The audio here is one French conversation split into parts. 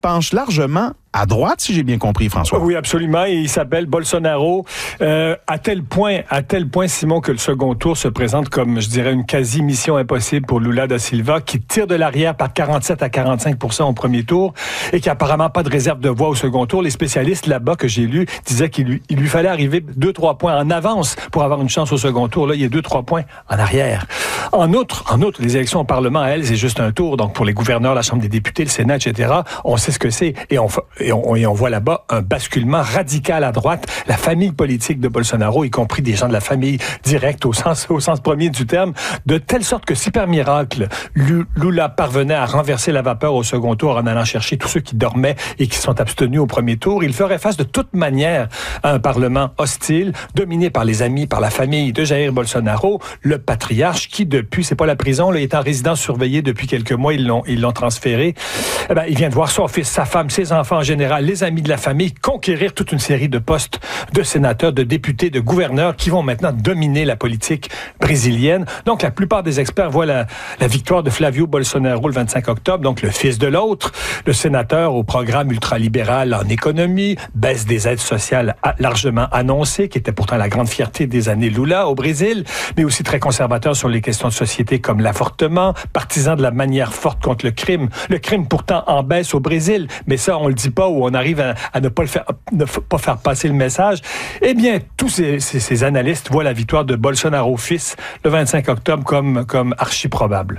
penche largement à droite, si j'ai bien compris, François. Oui, absolument. Et il s'appelle Bolsonaro. À tel point, Simon, que le second tour se présente comme, je dirais, une quasi-mission impossible pour Lula da Silva, qui tire de l'arrière par 47 à 45% au premier tour et qui a apparemment pas de réserve de voix au second tour. Les spécialistes là-bas que j'ai lus disaient qu'il lui fallait arriver 2-3 points en avance pour avoir une chance au second tour. Là, il y a 2-3 points en arrière. En outre, les élections au Parlement, elles, c'est juste un tour. Donc, pour les gouverneurs, la Chambre des députés, le Sénat, etc., on sait ce que c'est. Et on voit là-bas un basculement radical à droite. La famille politique de Bolsonaro, y compris des gens de la famille directe au sens premier du terme, de telle sorte que si par miracle, Lula parvenait à renverser la vapeur au second tour en allant chercher tous ceux qui dormaient et qui sont abstenus au premier tour, il ferait face de toute manière à un Parlement hostile, dominé par les amis, par la famille de Jair Bolsonaro, le patriarche qui, depuis, c'est pas la prison, là, il est en résidence surveillée depuis quelques mois, ils l'ont transféré. Eh ben, il vient de voir son fils, sa femme, ses enfants en général, les amis de la famille, conquérir toute une série de postes de sénateurs, de députés, de gouverneurs qui vont maintenant dominer la politique brésilienne. Donc, la plupart des experts voient la victoire de Flavio Bolsonaro le 25 octobre, donc le fils de l'autre, le sénateur au programme ultralibéral en économie, baisse des aides sociales largement annoncée, qui était pourtant la grande fierté des années Lula au Brésil, mais aussi très conservateur sur les questions de société comme l'avortement, partisan de la manière forte contre le crime. Le crime pourtant en baisse au Brésil, mais ça, on le dit pas ou on arrive à ne pas faire passer le message. Eh bien, tous ces analystes voient la victoire de Bolsonaro fils le 25 octobre comme archi probable.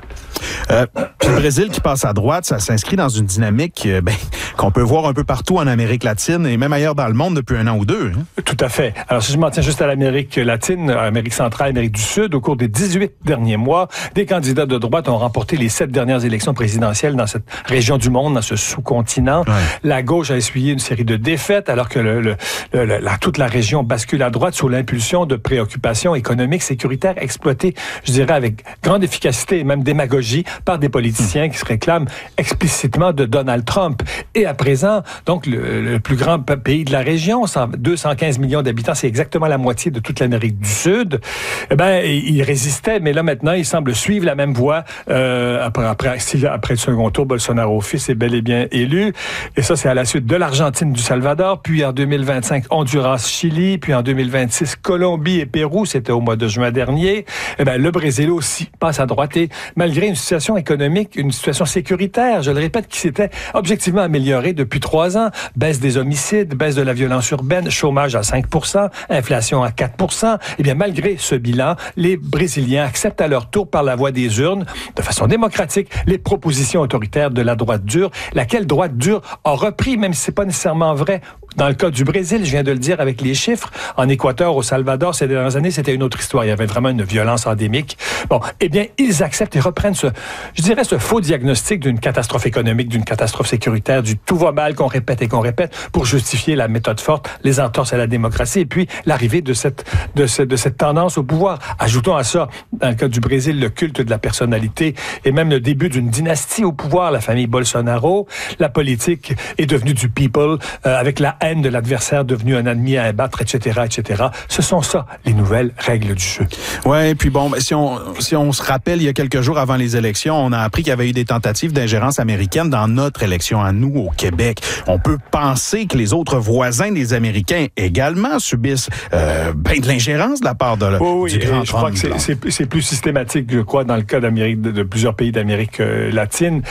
Puis le Brésil qui passe à droite, ça s'inscrit dans une dynamique qu'on peut voir un peu partout en Amérique latine et même ailleurs dans le monde depuis 1 an ou 2. Hein? Tout à fait. Alors, si je m'en tiens juste à l'Amérique latine, à l'Amérique centrale, Amérique du Sud, au cours des 18 derniers mois, des candidats de droite ont remporté les 7 dernières élections présidentielles dans cette région du monde, dans ce sous-continent. Ouais. La gauche a essuyé une série de défaites, alors que toute la région bascule à droite sous l'impulsion de préoccupations économiques, sécuritaires, exploitées, je dirais, avec grande efficacité et même démagogie par des politiciens qui se réclament explicitement de Donald Trump. Et à présent, donc, le plus grand pays de la région, 215 millions d'habitants, c'est exactement la moitié de toute l'Amérique du Sud. Eh ben, il résistait, mais là, maintenant, il semble suivre la même voie. Après le second tour, Bolsonaro fils est bel et bien élu. Et ça, c'est à la suite de l'Argentine, du Salvador, puis en 2025, Honduras, Chili, puis en 2026, Colombie et Pérou, c'était au mois de juin dernier. Eh ben, le Brésil aussi passe à droite et malgré une situation économique, une situation sécuritaire, je le répète, qui s'était objectivement améliorée depuis 3 ans, baisse des homicides, baisse de la violence urbaine, chômage à 5%, inflation à 4%, eh bien, malgré ce bilan, les Brésiliens acceptent à leur tour par la voie des urnes, de façon démocratique, les propositions autoritaires de la droite dure, laquelle droite dure a repris, même si c'est pas nécessairement vrai. Dans le cas du Brésil, je viens de le dire avec les chiffres, en Équateur, au Salvador, ces dernières années, c'était une autre histoire. Il y avait vraiment une violence endémique. Bon, eh bien, ils acceptent et reprennent ce faux diagnostic d'une catastrophe économique, d'une catastrophe sécuritaire, du tout va mal qu'on répète et qu'on répète pour justifier la méthode forte, les entorses à la démocratie et puis l'arrivée de cette tendance au pouvoir. Ajoutons à ça, dans le cas du Brésil, le culte de la personnalité et même le début d'une dynastie au pouvoir, la famille Bolsonaro. La politique est devenue du people, avec la haine de l'adversaire devenu un ennemi à abattre, etc., etc. Ce sont ça, les nouvelles règles du jeu. Ouais, puis bon, si on se rappelle, il y a quelques jours avant les élections, on a appris qu'il y avait eu des tentatives d'ingérence américaine dans notre élection à nous, au Québec. On peut penser que les autres voisins des Américains également subissent de l'ingérence de la part du grand Trump. Je crois que c'est plus systématique, je crois, dans le cas de plusieurs pays d'Amérique latine.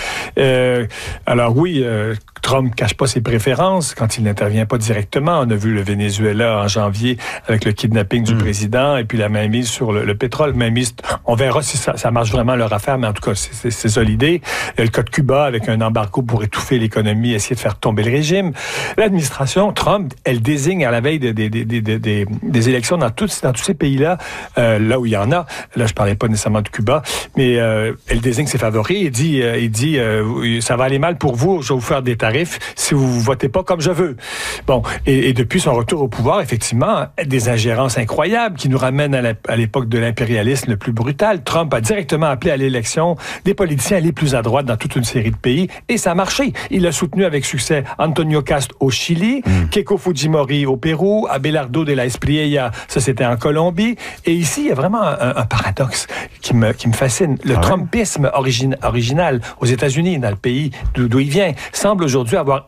Alors oui, Trump cache pas ses préférences quand il n'intervient pas directement. On a vu le Venezuela en janvier avec le kidnapping du président et puis la mainmise sur le pétrole. Mainmise, on verra si ça marche vraiment leur affaire, mais en tout cas, c'est ça l'idée. Il y a le cas de Cuba avec un embargo pour étouffer l'économie, essayer de faire tomber le régime. L'administration Trump, elle désigne à la veille des élections dans tous ces pays-là, là où il y en a. Là, je parlais pas nécessairement de Cuba, mais elle désigne ses favoris et dit ça va aller mal pour vous, je vais vous faire des tarifs si vous votez pas comme je veux. Bon, et depuis son retour au pouvoir, effectivement, des ingérences incroyables qui nous ramènent à l'époque de l'impérialisme le plus brutal. Trump a directement appelé à l'élection des politiciens les plus à droite dans toute une série de pays, et ça a marché. Il a soutenu avec succès Antonio Cast au Chili, Keiko Fujimori au Pérou, Abelardo de la Espriella, ça c'était en Colombie, et ici, il y a vraiment un paradoxe qui me fascine. Le Trumpisme original aux États-Unis, dans le pays d'où il vient, semble aujourd'hui avoir